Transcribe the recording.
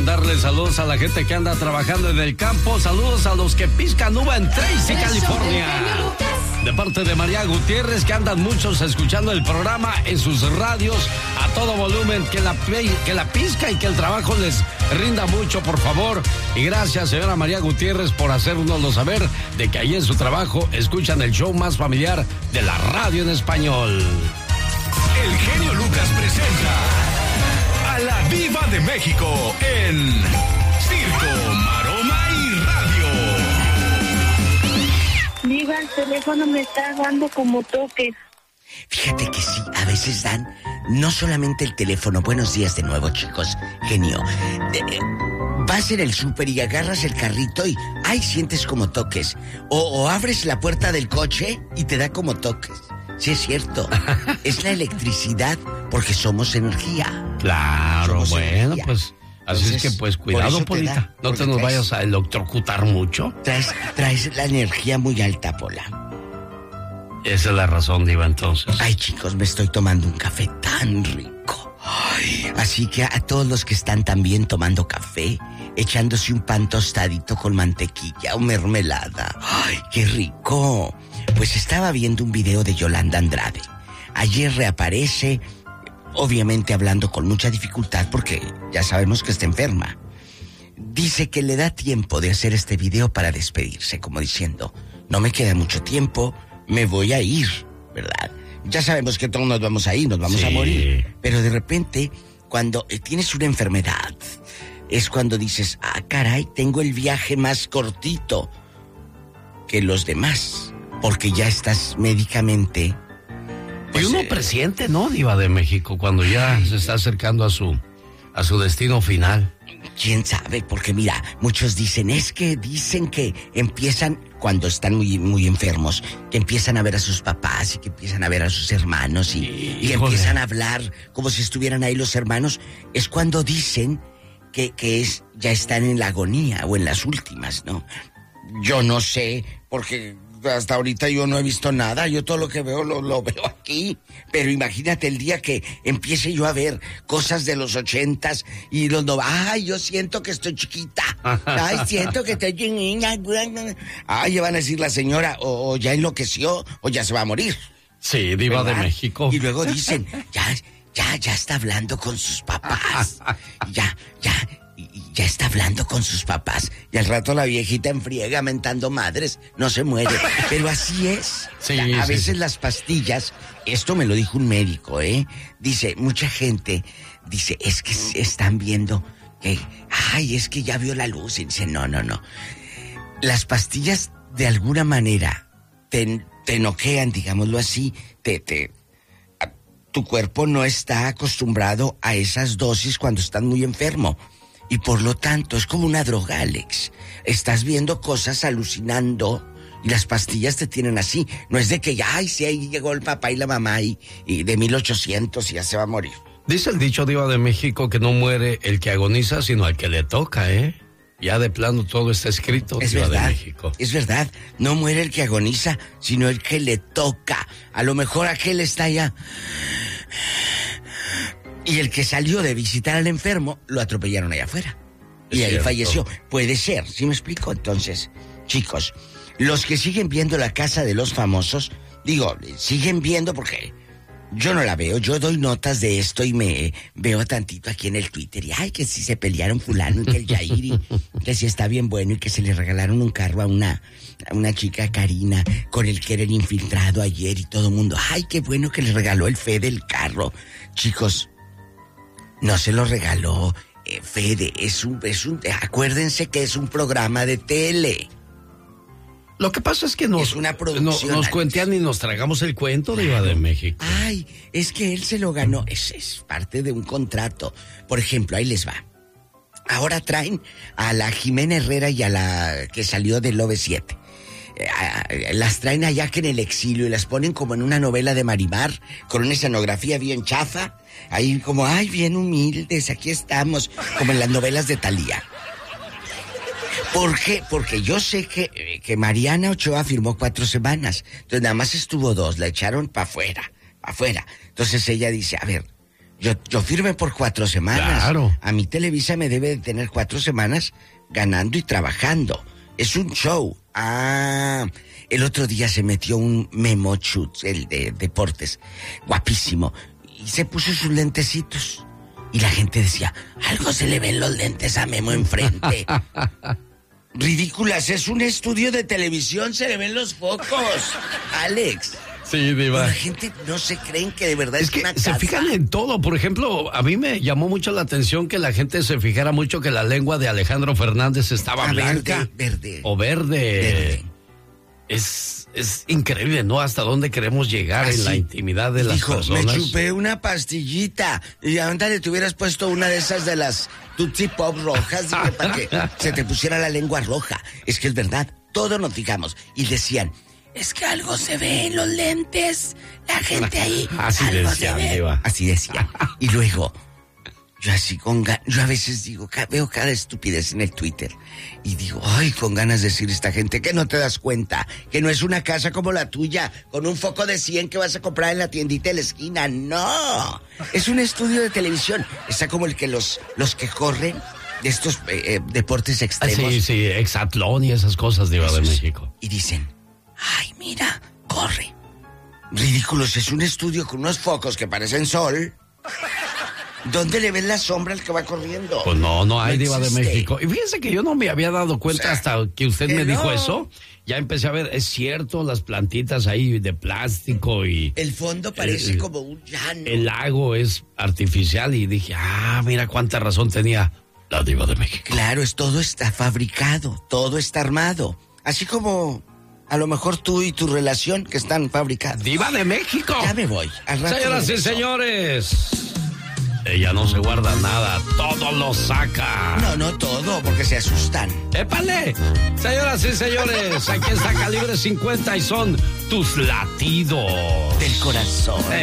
mandarle saludos a la gente que anda trabajando en el campo. Saludos a los que piscan uva en Tracy, California. De parte de María Gutiérrez, que andan muchos escuchando el programa en sus radios a todo volumen, que la pizca y que el trabajo les rinda mucho, por favor. Y gracias, señora María Gutiérrez, por hacérnoslo saber de que ahí en su trabajo escuchan el show más familiar de la radio en español. El genio Lucas presenta a la Diva de México en Circo, Maroma y Radio. Diva, el teléfono me está dando como toques. Fíjate que sí, a veces dan no solamente el teléfono. Buenos días de nuevo, chicos. Genio. Vas en el súper y agarras el carrito y ¡ay! Sientes como toques. O abres la puerta del coche y te da como toques. Sí, es cierto. Es la electricidad, porque somos energía. Claro, somos bueno, energía. pues así Entonces, es que pues cuidado, Polita. No te nos vayas a electrocutar mucho. Traes la energía muy alta, Pola. Esa es la razón, Diva, entonces. Ay, chicos, me estoy tomando un café tan rico. Ay, así que a todos los que están también tomando café, echándose un pan tostadito con mantequilla o mermelada. Ay, qué rico. Pues estaba viendo un video de Yolanda Andrade. Ayer reaparece, obviamente hablando con mucha dificultad porque ya sabemos que está enferma. Dice que le da tiempo de hacer este video para despedirse, como diciendo, no me queda mucho tiempo, me voy a ir, ¿verdad? Ya sabemos que todos nos vamos a ir, nos vamos a morir. Pero de repente, cuando tienes una enfermedad, es cuando dices, ah, caray, tengo el viaje más cortito que los demás, porque ya estás médicamente... Pues, y uno presiente, ¿no, Diva de México, cuando ya se está acercando a su destino final? ¿Quién sabe? Porque mira, muchos dicen que empiezan, cuando están muy enfermos, que empiezan a ver a sus papás y que empiezan a ver a sus hermanos y empiezan a hablar como si estuvieran ahí los hermanos. Es cuando dicen que ya están en la agonía o en las últimas, ¿no? Yo no sé, porque hasta ahorita yo no he visto nada. Yo todo lo que veo lo veo aquí. Pero imagínate el día que empiece yo a ver cosas de los 80s y los ay, yo siento que estoy chiquita. Ay, siento que estoy niña. Ay, ya van a decir la señora, o ya enloqueció, o ya se va a morir. Sí, Diva, ¿verdad? De México. Y luego dicen, ya está hablando con sus papás. Ya está hablando con sus papás. Y al rato la viejita enfriega mentando madres, no se muere. Pero así es. Sí, a veces las pastillas, esto me lo dijo un médico, dice, mucha gente dice, es que están viendo que, ay, es que ya vio la luz. Y dice, no. Las pastillas de alguna manera te noquean, digámoslo así, tu cuerpo no está acostumbrado a esas dosis cuando estás muy enfermo. Y por lo tanto, es como una droga, Alex. Estás viendo cosas, alucinando, y las pastillas te tienen así. No es de que ya, ay, sí, ahí llegó el papá y la mamá y de 1800 y ya se va a morir. Dice el dicho, Diva de México, que no muere el que agoniza, sino el que le toca, Ya de plano todo está escrito, es Diva verdad, de México. Es verdad, no muere el que agoniza, sino el que le toca. A lo mejor aquel está allá... Y el que salió de visitar al enfermo, lo atropellaron allá afuera. Y ahí falleció. Puede ser, ¿sí me explico? Entonces, chicos, los que siguen viendo La Casa de los Famosos, digo, siguen viendo porque yo no la veo. Yo doy notas de esto y me veo tantito aquí en el Twitter. Y ay, que si se pelearon fulano y que el Yair y que si está bien bueno y que se le regalaron un carro a una chica, Karina, con el que era el infiltrado ayer y todo el mundo. Ay, qué bueno que le regaló el Fede el carro. Chicos, no se lo regaló Fede, acuérdense que es un programa de tele. Lo que pasa es que es una producción, nos cuentean y nos tragamos el cuento, Diva de México. Ay, es que él se lo ganó, es parte de un contrato. Por ejemplo, ahí les va. Ahora traen a la Jimena Herrera y a la que salió del OV7. Las traen allá que en el exilio y las ponen como en una novela de Marimar, con una escenografía bien chafa, ahí como, ay, bien humildes, aquí estamos, como en las novelas de Thalía. ¿Por qué? Porque yo sé que Mariana Ochoa firmó 4 semanas, entonces nada más estuvo 2, la echaron para afuera. Entonces ella dice, a ver, Yo firmé por 4 semanas. Claro. A mí Televisa me debe de tener 4 semanas ganando y trabajando. Es un show. El otro día se metió un Memo Schutz, el de deportes, guapísimo, y se puso sus lentecitos. Y la gente decía, algo se le ven los lentes a Memo enfrente. Ridículas, es un estudio de televisión, se le ven los focos. Alex. Sí, Diva. La gente no se creen que de verdad es que una se casa. fijan en todo. Por ejemplo, a mí me llamó mucho la atención que la gente se fijara mucho que la lengua de Alejandro Fernández estaba blanca. Verde. O verde. Es increíble, ¿no? Hasta dónde queremos llegar en la intimidad de las personas. Me chupé una pastillita y ándale, te hubieras puesto una de esas de las Tootsie Pop rojas, dije, para que se te pusiera la lengua roja. Es que es verdad, todos nos fijamos. Y decían, es que algo se ve en los lentes, la gente ahí. Así algo decían, se ve. Diva. Así decían. Y luego, yo así yo a veces digo, veo cada estupidez en el Twitter y digo, ay, con ganas de decir a esta gente que no te das cuenta, que no es una casa como la tuya, con un foco de 100 que vas a comprar en la tiendita de la esquina, no, es un estudio de televisión, está como el que los que corren de estos deportes extremos. Sí, hexatlón y esas cosas, Diva de México. Y dicen, ay, mira, corre. Ridículos, es un estudio con unos focos que parecen sol. ¿Dónde le ves la sombra al que va corriendo? Pues no hay, Diva de existe. México. Y fíjense que yo no me había dado cuenta, o sea, hasta que usted me dijo eso. Ya empecé a ver, es cierto, las plantitas ahí de plástico y... El fondo parece como un llano. El lago es artificial y dije, mira cuánta razón tenía la Diva de México. Claro, todo está fabricado, todo está armado. Así como a lo mejor tú y tu relación que están fabricados. ¡Diva de México! Ya me voy. Al rato Señoras y regreso. señores, ella no se guarda nada, todo lo saca. No todo, porque se asustan. ¡Épale! Señoras y señores, aquí está Calibre 50 y son tus latidos Del corazón.